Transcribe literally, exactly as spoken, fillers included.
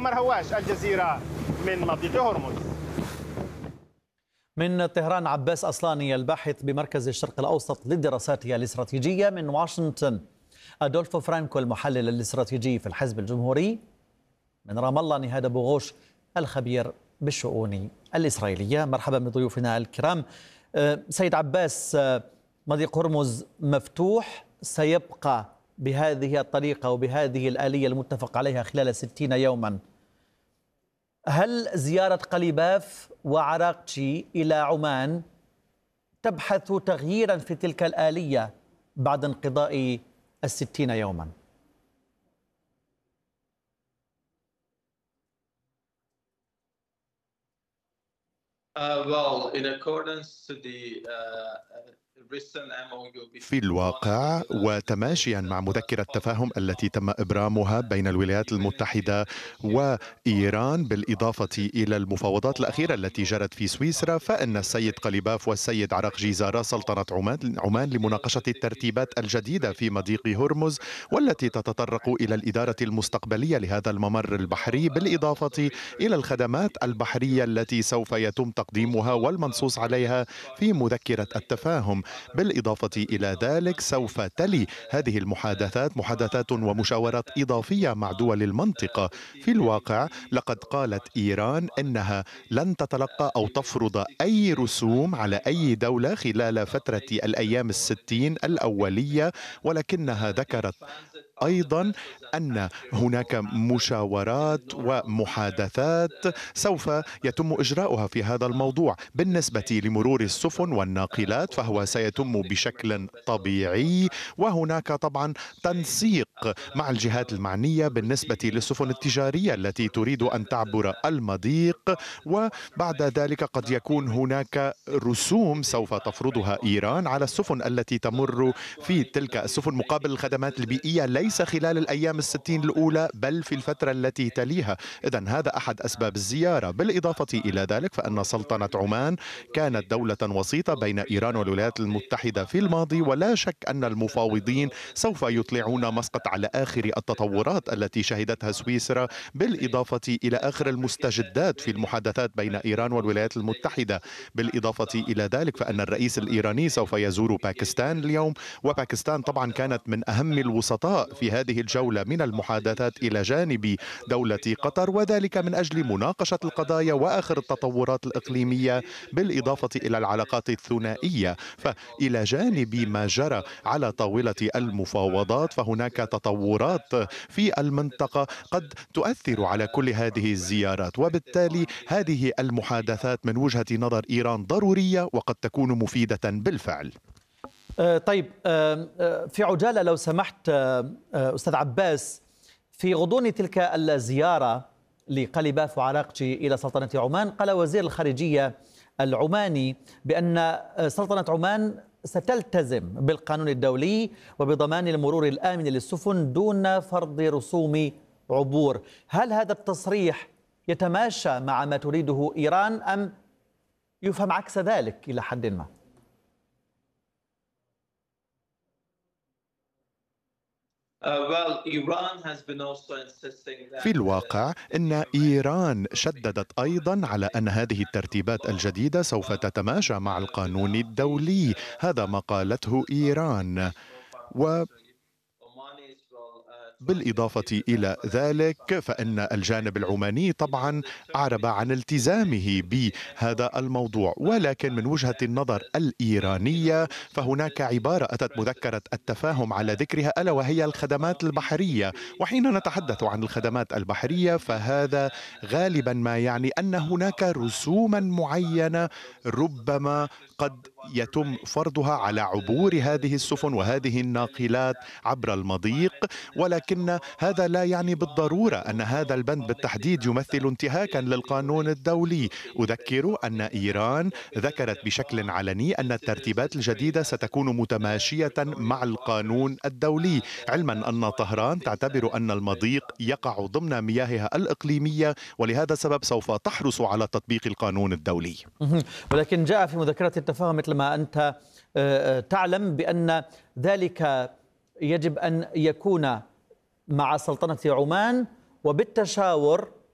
عمر هواش، الجزيرة من مضيق هرمز. من طهران عباس أصلاني الباحث بمركز الشرق الأوسط للدراسات الاستراتيجية. من واشنطن أدولفو فرانكو المحلل الاستراتيجي في الحزب الجمهوري. من رام الله نهاد أبو غوش الخبير بالشؤون الإسرائيلية. مرحبا بضيوفنا الكرام. سيد عباس، مضيق هرمز مفتوح، سيبقى بهذه الطريقة وبهذه الآلية المتفق عليها خلال ستين يوما. هل زيارة قليباف وعراقتشي إلى عمان تبحث تغييرا في تلك الآلية بعد انقضاء الستين يوما؟ Uh, well, in accordance to the uh, في الواقع وتماشيا مع مذكرة تفاهم التي تم إبرامها بين الولايات المتحدة وإيران بالإضافة إلى المفاوضات الأخيرة التي جرت في سويسرا، فإن السيد قليباف والسيد عراقجي زارا سلطنة عمان عمان لمناقشة الترتيبات الجديدة في مضيق هرمز، والتي تتطرق إلى الإدارة المستقبلية لهذا الممر البحري بالإضافة إلى الخدمات البحرية التي سوف يتم تقديمها والمنصوص عليها في مذكرة التفاهم. بالإضافة إلى ذلك سوف تلي هذه المحادثات محادثات ومشاورات إضافية مع دول المنطقة. في الواقع لقد قالت إيران إنها لن تتلقى أو تفرض أي رسوم على أي دولة خلال فترة الأيام الستين الأولية، ولكنها ذكرت أيضا أن هناك مشاورات ومحادثات سوف يتم إجراؤها في هذا الموضوع. بالنسبة لمرور السفن والناقلات فهو سيتم بشكل طبيعي، وهناك طبعا تنسيق مع الجهات المعنية بالنسبة للسفن التجارية التي تريد أن تعبر المضيق، وبعد ذلك قد يكون هناك رسوم سوف تفرضها إيران على السفن التي تمر في تلك السفن مقابل الخدمات البيئية، ليس خلال الأيام الستين الأولى بل في الفترة التي تليها. إذن هذا أحد أسباب الزيارة. بالإضافة إلى ذلك فإن سلطنة عمان كانت دولة وسيطة بين إيران والولايات المتحدة في الماضي، ولا شك أن المفاوضين سوف يطلعون مسقط على آخر التطورات التي شهدتها سويسرا، بالإضافة إلى آخر المستجدات في المحادثات بين إيران والولايات المتحدة. بالإضافة إلى ذلك فإن الرئيس الإيراني سوف يزور باكستان اليوم، وباكستان طبعا كانت من أهم الوسطاء في هذه الجولة من المحادثات إلى جانب دولة قطر، وذلك من أجل مناقشة القضايا وآخر التطورات الإقليمية بالإضافة إلى العلاقات الثنائية. فإلى جانب ما جرى على طاولة المفاوضات فهناك تطورات في المنطقة قد تؤثر على كل هذه الزيارات، وبالتالي هذه المحادثات من وجهة نظر إيران ضرورية وقد تكون مفيدة بالفعل. طيب، في عجالة لو سمحت أستاذ عباس، في غضون تلك الزيارة لقليباف وعراقجي إلى سلطنة عمان قال وزير الخارجية العماني بأن سلطنة عمان ستلتزم بالقانون الدولي وبضمان المرور الآمن للسفن دون فرض رسوم عبور. هل هذا التصريح يتماشى مع ما تريده إيران أم يفهم عكس ذلك إلى حد ما؟ في الواقع إن إيران شددت أيضا على أن هذه الترتيبات الجديدة سوف تتماشى مع القانون الدولي. هذا ما قالته إيران، و بالإضافة إلى ذلك فإن الجانب العماني طبعا أعرب عن التزامه بهذا الموضوع، ولكن من وجهة النظر الإيرانية فهناك عبارة أتت مذكرة التفاهم على ذكرها ألا وهي الخدمات البحرية. وحين نتحدث عن الخدمات البحرية فهذا غالبا ما يعني أن هناك رسوما معينة ربما قد يتم فرضها على عبور هذه السفن وهذه الناقلات عبر المضيق، ولكن هذا لا يعني بالضرورة أن هذا البند بالتحديد يمثل انتهاكا للقانون الدولي. أذكر أن إيران ذكرت بشكل علني أن الترتيبات الجديدة ستكون متماشية مع القانون الدولي، علما أن طهران تعتبر أن المضيق يقع ضمن مياهها الإقليمية، ولهذا السبب سوف تحرص على تطبيق القانون الدولي. ولكن جاء في مذكرة التفاهم مثل ما أنت تعلم بأن ذلك يجب أن يكون مع سلطنة عمان وبالتشاور